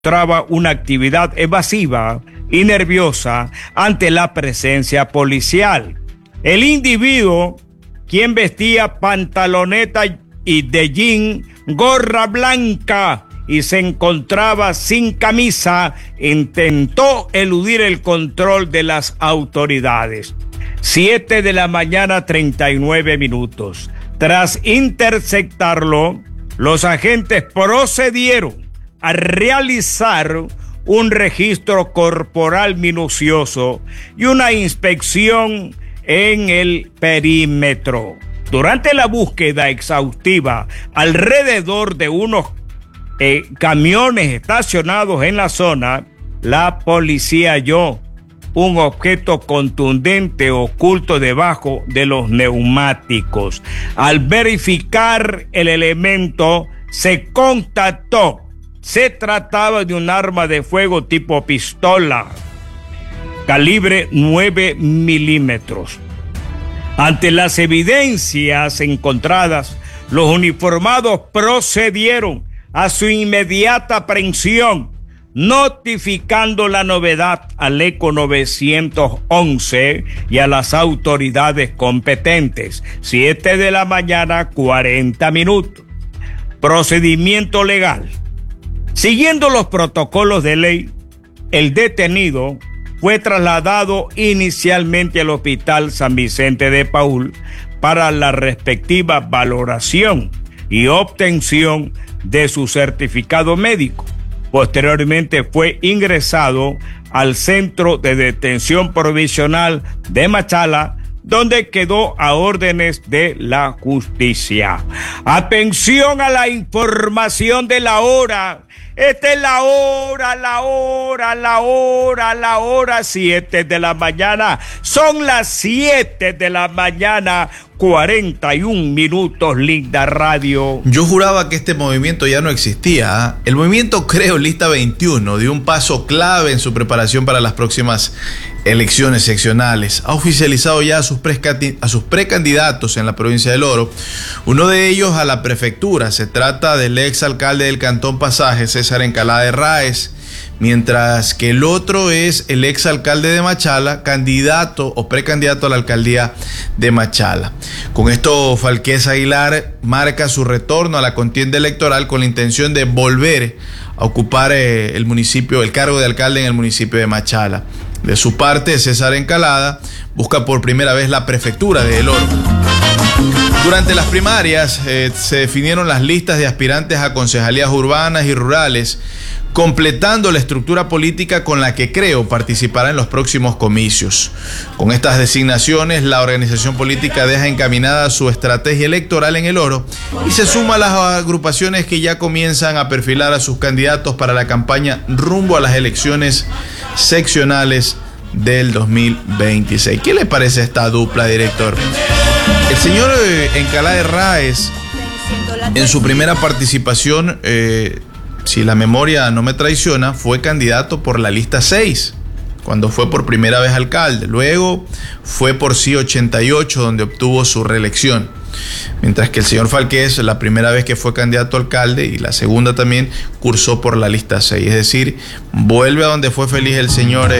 mostraba una actividad evasiva y nerviosa ante la presencia policial. El individuo, quien vestía pantaloneta y de jean, gorra blanca y se encontraba sin camisa, intentó eludir el control de las autoridades. 7 de la mañana, 39 minutos. Tras interceptarlo, los agentes procedieron a realizar un registro corporal minucioso y una inspección en el perímetro. Durante la búsqueda exhaustiva alrededor de unos camiones estacionados en la zona, la policía halló un objeto contundente oculto debajo de los neumáticos. Al verificar el elemento, se constató se trataba de un arma de fuego tipo pistola, calibre 9 milímetros. Ante las evidencias encontradas, los uniformados procedieron a su inmediata aprehensión, notificando la novedad al ECO 911 y a las autoridades competentes. 7 de la mañana, 40 minutos. Procedimiento legal. Siguiendo los protocolos de ley, el detenido fue trasladado inicialmente al Hospital San Vicente de Paúl para la respectiva valoración y obtención de su certificado médico. Posteriormente fue ingresado al Centro de Detención Provisional de Machala, donde quedó a órdenes de la justicia. Atención a la información de la hora. Esta es la hora, 7 de la mañana. Son las 7 de la mañana, 41 minutos, linda radio. Yo juraba que este movimiento ya no existía. El movimiento Creo Lista 21 dio un paso clave en su preparación para las próximas elecciones seccionales. Ha oficializado ya a sus precandidatos en la provincia del Oro. Uno de ellos a la prefectura. Se trata del ex alcalde del Cantón Pasaje, César Encalada de Ráez, mientras que el otro es el ex alcalde de Machala, candidato o precandidato a la alcaldía de Machala. Con esto, Falqués Aguilar marca su retorno a la contienda electoral con la intención de volver a ocupar el cargo de alcalde en el municipio de Machala. De su parte, César Encalada busca por primera vez la prefectura de El Oro. Durante las primarias se definieron las listas de aspirantes a concejalías urbanas y rurales, completando la estructura política con la que Creo participará en los próximos comicios. Con estas designaciones, la organización política deja encaminada su estrategia electoral en El Oro y se suma a las agrupaciones que ya comienzan a perfilar a sus candidatos para la campaña rumbo a las elecciones seccionales del 2026. ¿Qué le parece esta dupla, director? El señor Encalada de Ráez, en su primera participación, si la memoria no me traiciona, fue candidato por la lista 6, cuando fue por primera vez alcalde. Luego fue por Sí 88, donde obtuvo su reelección. Mientras que el señor Falqués, la primera vez que fue candidato a alcalde y la segunda también, cursó por la lista 6. Es decir, vuelve a donde fue feliz el señor,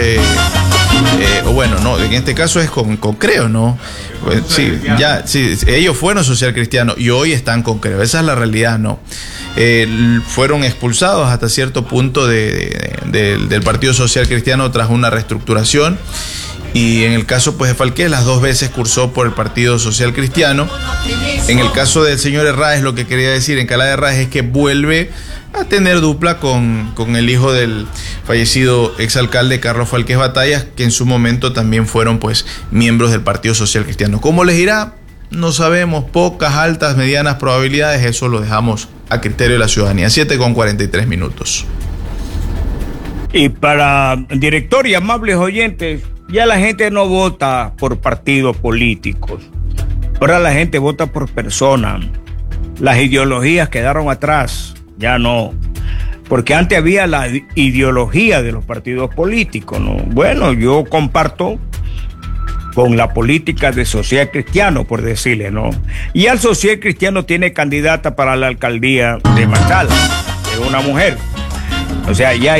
en este caso es con Creo, ¿no? Pues, sí, ellos fueron Social Cristiano y hoy están con Creo. Esa es la realidad, ¿no? Fueron expulsados hasta cierto punto del Partido Social Cristiano tras una reestructuración. Y en el caso pues de Falqués, las dos veces cursó por el Partido Social Cristiano. En el caso del señor Herráez, lo que quería decir Encalada de Herráez es que vuelve a tener dupla con el hijo del fallecido exalcalde Carlos Falqués Batallas, que en su momento también fueron pues miembros del Partido Social Cristiano. ¿Cómo les irá? No sabemos, pocas, altas, medianas probabilidades, eso lo dejamos a criterio de la ciudadanía. 7:43 minutos. Y para director y amables oyentes, ya la gente no vota por partidos políticos. Ahora la gente vota por personas. Las ideologías quedaron atrás, ya no. Porque antes había la ideología de los partidos políticos, ¿no? Bueno, yo comparto con la política de Social Cristiano, por decirle, ¿no? Y al Social Cristiano tiene candidata para la alcaldía de Machala, es una mujer. O sea, ya